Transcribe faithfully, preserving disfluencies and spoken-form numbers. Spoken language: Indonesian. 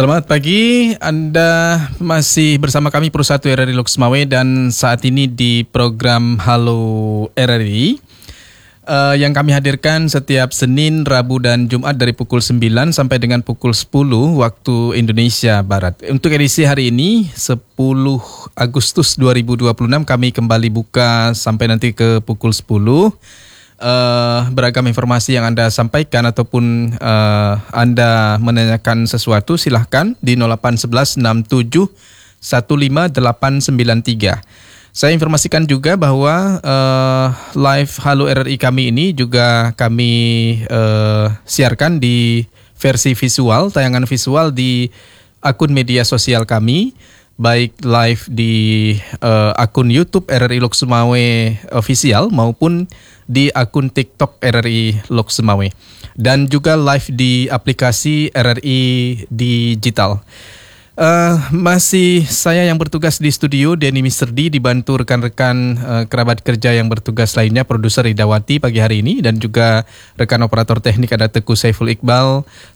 Selamat pagi, Anda masih bersama kami Pro satu R R I Lok Semawe dan saat ini di program Halo R R I uh, yang kami hadirkan setiap Senin, Rabu dan Jumat dari pukul sembilan sampai dengan pukul sepuluh waktu Indonesia Barat. Untuk edisi hari ini sepuluh Agustus dua ribu dua puluh enam kami kembali buka sampai nanti ke pukul sepuluh. Uh, beragam informasi yang Anda sampaikan ataupun uh, Anda menanyakan sesuatu, silahkan di nol delapan satu satu enam tujuh satu lima delapan sembilan tiga. Saya informasikan juga bahwa uh, live Halo R R I kami ini juga kami uh, siarkan di versi visual, tayangan visual di akun media sosial kami, baik live di uh, akun YouTube R R I Lok Semawe Official maupun di akun TikTok R R I Lok Semawe dan juga live di aplikasi R R I Digital. Uh, masih saya yang bertugas di studio, Denny Mister D, dibantu rekan-rekan uh, kerabat kerja yang bertugas lainnya, produser Idawati pagi hari ini dan juga rekan operator teknik ada Teguh Saiful Iqbal,